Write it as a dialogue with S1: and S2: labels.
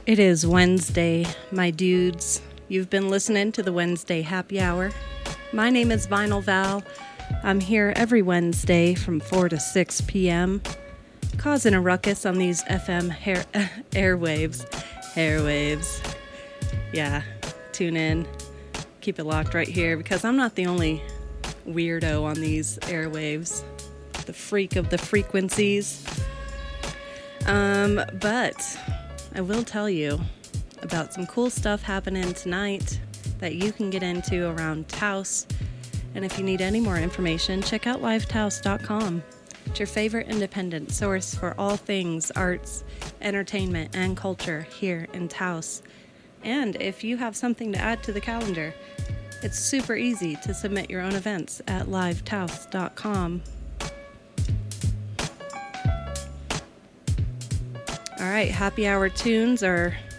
S1: It is Wednesday, my dudes. You've been listening to the Wednesday Happy Hour. My name is Vinyl Val. I'm here every Wednesday from 4 to 6 p.m., causing a ruckus on these FM airwaves. Airwaves. Yeah, tune in. Keep it locked right here because I'm not the only weirdo on these airwaves. The freak of the frequencies. But I will tell you about some cool stuff happening tonight that you can get into around Taos. And if you need any more information, check out livetaos.com. It's your favorite independent source for all things arts, entertainment, and culture here in Taos. And if you have something to add to the calendar, it's super easy to submit your own events at livetaos.com. All right, happy hour tunes are